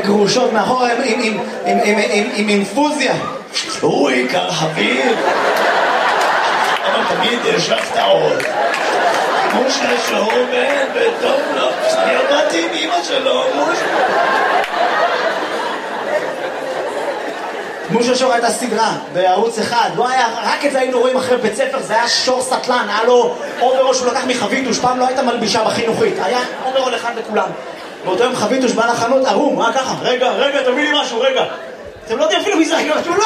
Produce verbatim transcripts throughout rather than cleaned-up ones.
גרושות מאחור עם אינפוזיה. הוא עיקר חביב. אבל תמיד יש לך טעות. מושה שהוא בן וטוב לו. אני עבדתי עם אמא שלו, מושה. מושה שור הייתה סדרה בערוץ אחד, לא היה, רק את זה היינו רואים אחרי בית ספר, זה היה שור סטלן, היה לו אוברול שהוא לקח מחביתוש, פעם לא הייתה מלבישה בחינוכית, היה אוברול אחד לכולם. באותו יום חביתוש בא לחנות ערום, מה ככה? רגע, רגע, תביא לי משהו, רגע. אתם לא יודעים אפילו מי זה, הוא לא,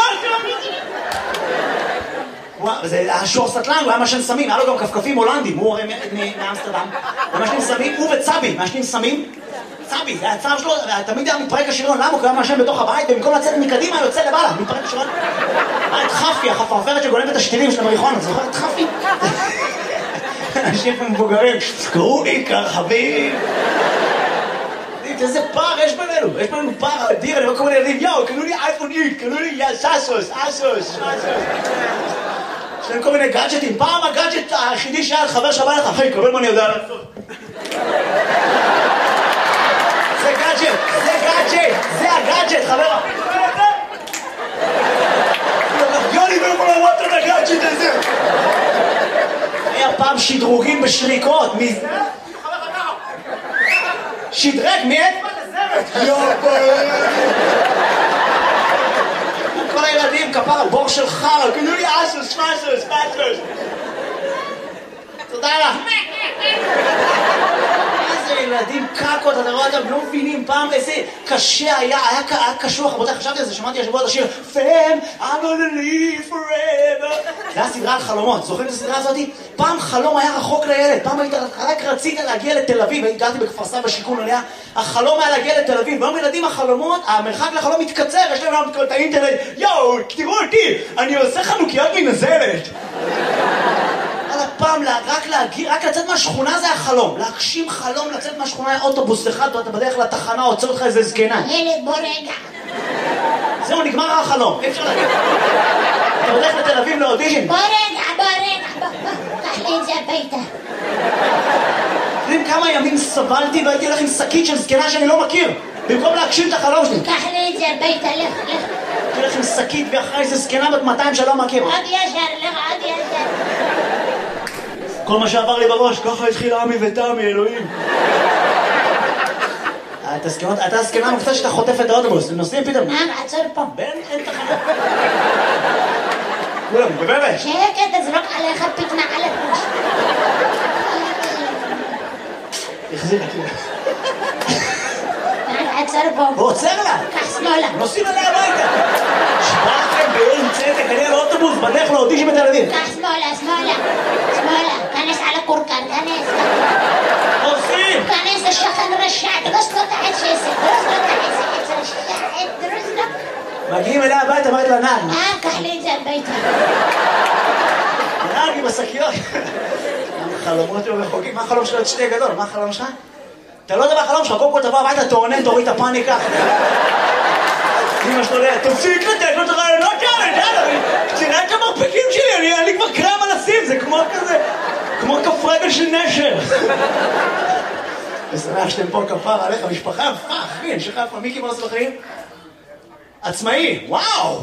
זה היה שור סטלן, הוא היה משן סמים, היה לו גם כפכפים הולנדים, הוא הרי מאמסטרדם, הוא משנים סמים, הוא וצבי, משנים סמים, צבי, זה הצער שלו, תמיד היה מתפרק השריון, למה? הוא קיים משן בתוך הבית, במקום לצאת מקדימה, יוצא למעלה, מתפרק השריון. היה את חפי, החפרפרת שגונבת את השתילים של המריחון, את זוכרת את חפי? אנשים מבוגרים, קראו לי כרחבים. איזה פער יש בינינו, יש בינינו פער אדיר, אני רואה כל מיני ילדים, יאו, קנו לי אייפון איקס, קנו לי סאסוס, אסוס, יש להם כל מיני גאדג'טים, פעם הגאדג'ט היחידי שהיה חבר שבא לך, אחי, קבל מה אני יודע לעשות. זה גאדג'ט, זה גאדג'ט, זה הגאדג'ט, חבר. יוני, לא יכול לראות את הגאדג'ט הזה. היה פעם שדרוגים בשריקות, שדרג, מי את? כל הילדים, כפר, בור של חר, קנו לי אסוס, פסוס, פסוס. תודה לך. איזה ילדים קקות, אתה רואה, אתם לא מבינים פעם איזה קשה היה, היה קשוח, רבותיי, חשבתי על זה, שמעתי השבוע את השיר Fam, I'm gonna live forever. זה היה סדרה על חלומות, זוכרים את הסדרה הזאת? פעם חלום היה רחוק לילד, פעם היית, רק רצית להגיע לתל אביב, הגעתי בכפר סבא בשיכון עליה, החלום היה להגיע לתל אביב, והיום ילדים החלומות, המרחק לחלום מתקצר, יש להם גם את האינטרנט, יואו, תראו אותי, אני עושה חנוכיות מנזלת. פעם רק להגיע, רק לצאת מהשכונה זה החלום. להגשים חלום, לצאת מהשכונה היה אוטובוס אחד, אתה בדרך לתחנה, עוצר אותך איזה זקנה. ילד, בוא רגע. זהו, נגמר החלום, אי אפשר להגיד. אתה הולך לתל אביב לאודישן. בוא רגע, בוא רגע, בוא, בוא, קח לי את זה הביתה. יודעים כמה ימים סבלתי והייתי הולך עם שקית של זקנה שאני לא מכיר. במקום להגשים את החלום שלי. קח לי את זה הביתה, לך, לך. הייתי הולך עם שקית ואחרי איזה זקנה בת מאתיים שלא מכיר. עוד ישר, לך, עוד ישר. כל מה שעבר לי בראש, ככה התחיל עמי ותמי, אלוהים. אתה הסכנה מופתע שאתה חוטף את האוטובוס, הם נוסעים פתאום. מה, עצור פה. בן, אין תחנה. כולם, בבבת. שקט, תזרוק עליך פתנה על הראש. החזיר לה כאילו. עצור פה. הוא עוצר לה. קח שמאלה. נוסעים עליה הביתה. שבאתם באין צדק, אני על האוטובוס, בדרך לאודישן בתל אביב. קח שמאלה, שמאלה. שמאלה. כנס על הקורקן, כנס. עושים. כנס לשכן רשע, דרוס לו את העצסת, דרוס לו את העצסת, רשע, דרוס לו. מגיעים אליה הביתה, אמרת לה נעל. אה, קח לי את זה הביתה. נעל עם השקיות. החלומות היו רחוקים, מה החלום שלו? את שתי גדול, מה החלום שלך? אתה לא יודע מה החלום שלך, קודם כל תבוא הביתה, תעונן, תוריד את הפאניקה. אמא שלו ליד, תפסיק לתת לו את הרעיונות כאלה, תראה את המרפקים שלי, אני כבר קרם על הסים, זה כמו כזה, כמו כף רגל של נשר. ושמח שאתם פה כפר עליך, משפחה, אחי, אני שלך פה, מיקי מוס בחיים? עצמאי, וואו!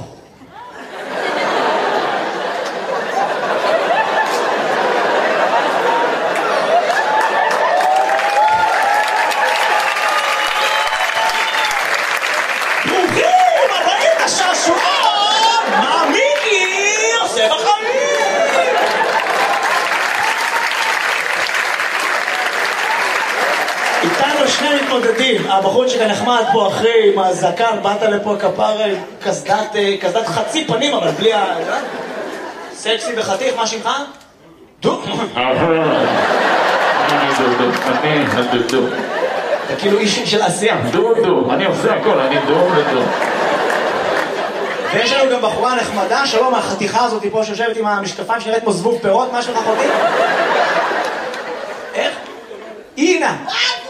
מתמודדים, הבחור שכאן נחמד פה אחרי עם הזקן, באת לפה כפר קסדת, קסדת חצי פנים אבל בלי ה... סקסי וחתיך, מה שמך? דו? אני דו, אני הדו. אתה כאילו איש של עשייה. דו דו, אני עושה הכל, אני דו ודו. ויש לנו גם בחורה נחמדה, שלום, החתיכה הזאת פה שיושבת עם המשקפיים שנראית כמו זבוב פירות, מה שלך חותי? איך? אינה!